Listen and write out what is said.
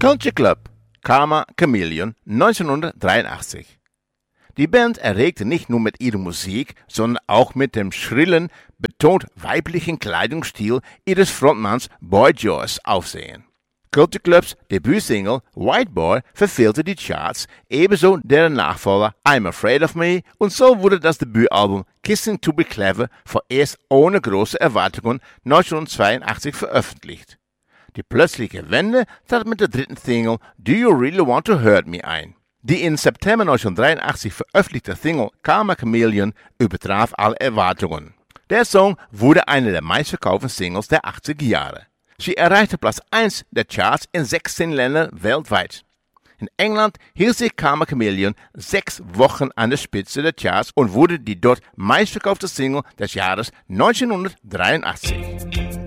Culture Club, Karma Chameleon 1983. Die Band erregte nicht nur mit ihrer Musik, sondern auch mit dem schrillen, betont weiblichen Kleidungsstil ihres Frontmanns Boy George Aufsehen. Culture Clubs Debütsingle White Boy verfehlte die Charts, ebenso deren Nachfolger I'm Afraid of Me, und so wurde das Debütalbum Kissing to be Clever vorerst ohne große Erwartungen 1982 veröffentlicht. Die plötzliche Wende trat mit der dritten Single Do You Really Want to Hurt Me ein. Die im September 1983 veröffentlichte Single Karma Chameleon übertraf alle Erwartungen. Der Song wurde eine der meistverkauften Singles der 80er Jahre. Sie erreichte Platz 1 der Charts in 16 Ländern weltweit. In England hielt sich Karma Chameleon 6 Wochen an der Spitze der Charts und wurde die dort meistverkaufte Single des Jahres 1983.